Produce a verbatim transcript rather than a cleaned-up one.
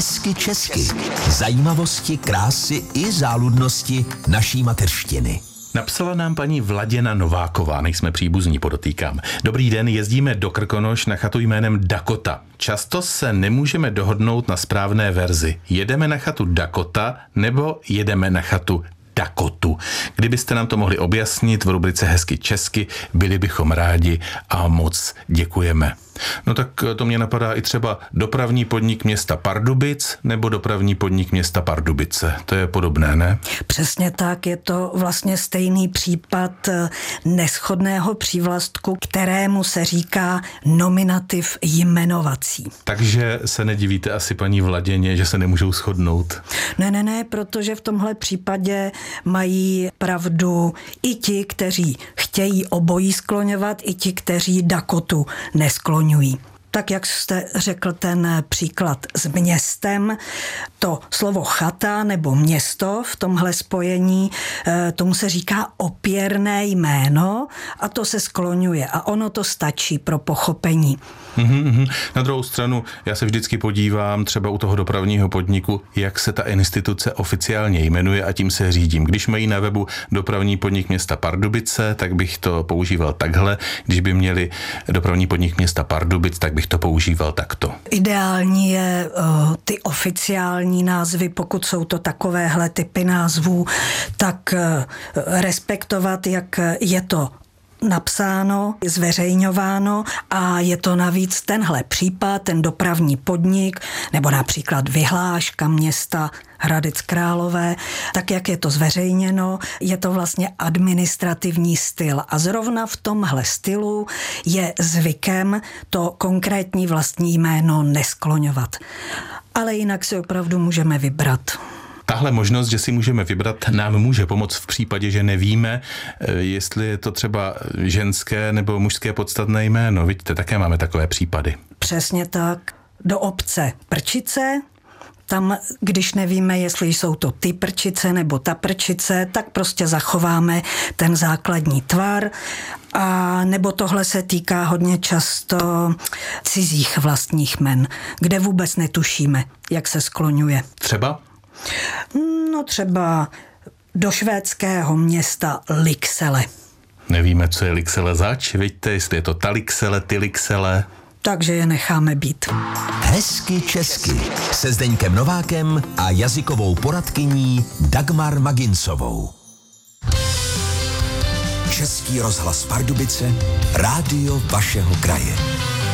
Hezky česky. Zajímavosti, krásy i záludnosti naší mateřštiny. Napsala nám paní Vladěna Nováková, nejsme příbuzní, podotýkám. Dobrý den, jezdíme do Krkonoš na chatu jménem Dakota. Často se nemůžeme dohodnout na správné verzi. Jedeme na chatu Dakota nebo jedeme na chatu Dakotu. Kdybyste nám to mohli objasnit v rubrice Hezky česky, byli bychom rádi a moc děkujeme. No tak to mě napadá i třeba dopravní podnik města Pardubic nebo dopravní podnik města Pardubice. To je podobné, ne? Přesně tak, je to vlastně stejný případ neshodného přívlastku, kterému se říká nominativ jmenovací. Takže se nedivíte asi paní Vladěně, že se nemůžou shodnout? Ne, ne, ne, protože v tomhle případě mají pravdu i ti, kteří chtějí obojí skloňovat, i ti, kteří Dakotu neskloňují. Tak jak jste řekl ten příklad s městem, to slovo chata nebo město v tomhle spojení, tomu se říká opěrné jméno a to se skloňuje a ono to stačí pro pochopení. Mm-hmm. Na druhou stranu, já se vždycky podívám třeba u toho dopravního podniku, jak se ta instituce oficiálně jmenuje a tím se řídím. Když mají na webu dopravní podnik města Pardubice, tak bych to používal takhle. Když by měli dopravní podnik města Pardubic, tak bych to používal takto. Ideální je uh, ty oficiální názvy, pokud jsou to takovéhle typy názvů, tak uh, respektovat, jak je to napsáno, zveřejňováno a je to navíc tenhle případ, ten dopravní podnik nebo například vyhláška města Hradec Králové, tak jak je to zveřejněno, je to vlastně administrativní styl a zrovna v tomhle stylu je zvykem to konkrétní vlastní jméno neskloňovat. Ale jinak si opravdu můžeme vybrat. Tahle možnost, že si můžeme vybrat, nám může pomoct v případě, že nevíme, jestli je to třeba ženské nebo mužské podstatné jméno. Vidíte, také máme takové případy. Přesně tak. Do obce Prčice, tam, když nevíme, jestli jsou to ty prčice nebo ta prčice, tak prostě zachováme ten základní tvar. A nebo tohle se týká hodně často cizích vlastních jmen, kde vůbec netušíme, jak se skloňuje. Třeba? No třeba do švédského města Lycksele. Nevíme, co je Lycksele zač, vidíte, jestli je to ta Lycksele, ty Lycksele. Takže je necháme být. Hezky česky se Zdeňkem Novákem a jazykovou poradkyní Dagmar Maginsovou. Český rozhlas Pardubice, rádio vašeho kraje.